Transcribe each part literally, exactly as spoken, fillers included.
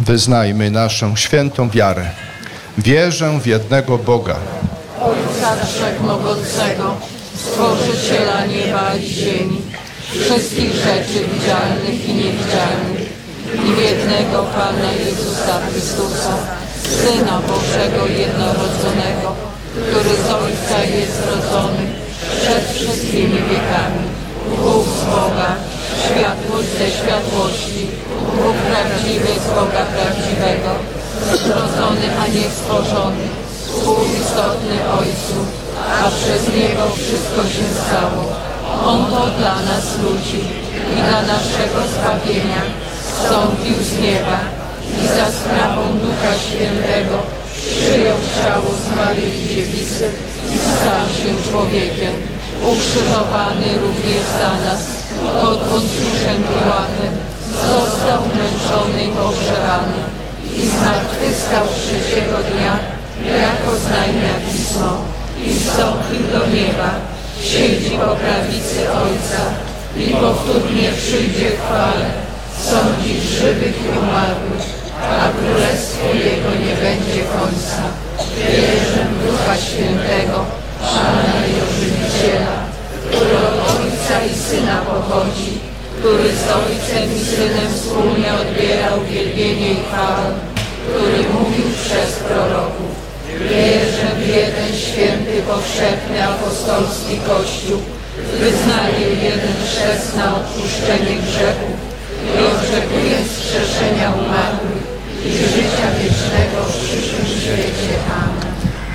Wyznajmy naszą świętą wiarę. Wierzę w jednego Boga, Ojca Wszechmogącego, Stworzyciela nieba i ziemi, wszystkich rzeczy widzialnych i niewidzialnych, i w jednego Pana Jezusa Chrystusa, Syna Bożego jednorodzonego, który z Ojca jest rodzony przed wszystkimi wiekami, Bóg z Boga, światłość ze światłości, Bóg prawdziwy z Boga prawdziwego, zrodzony, a nie stworzony, współistotny Ojcu, a przez Niego wszystko się stało. On to dla nas ludzi i dla naszego zbawienia zstąpił z nieba i za sprawą Ducha Świętego przyjął ciało z Maryi Dziewicy i stał się człowiekiem, ukrzyżowany również za nas pod Poncjuszem Piłatem, został męczony i pogrzebany i zmartwychwstał trzeciego dnia, jako znajmia Pismo, i wstąpił do nieba, siedzi po prawicy Ojca i powtórnie przyjdzie w chwale, sądzić żywych i umarłych, a królestwo Jego nie będzie końca. Wierzę w Ducha Świętego, Pana i Ożywiciela, który od Ojca i Syna pochodzi, który z Ojcem i Synem wspólnie odbierał wielbienie i chwałę, który mówił przez proroków. Wierzę w jeden święty, powszechny, apostolski Kościół, wyznaję jeden chrzest na odpuszczenie grzechów i oczekuję wskrzeszenia umarłych i życia wiecznego w przyszłym świecie. Amen.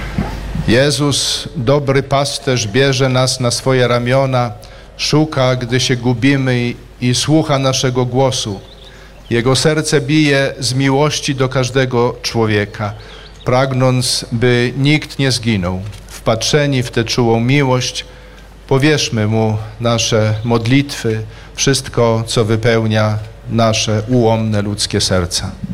Jezus, dobry pasterz, bierze nas na swoje ramiona, szuka, gdy się gubimy i, i słucha naszego głosu. Jego serce bije z miłości do każdego człowieka, pragnąc, by nikt nie zginął. Wpatrzeni w tę czułą miłość, powierzmy Mu nasze modlitwy, wszystko, co wypełnia nasze ułomne ludzkie serca.